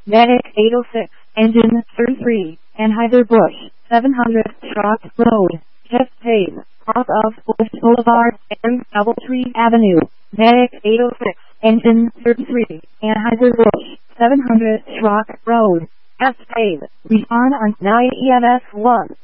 Medic 806, engine 33, Anheuser-Busch, 700, Scott Road, Just Pave, off of Bush Boulevard, and Doubletree Avenue. Medic 806, engine 33, Anheuser-Busch, 700, Schrock Road, Just Pave. Respond on 9 EMS 1.